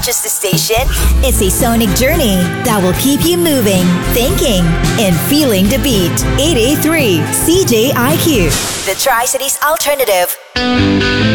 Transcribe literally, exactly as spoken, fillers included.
just a station. It's a sonic journey that will keep you moving, thinking, and feeling the beat. eight eight three C J I Q. The Tri-Cities Alternative.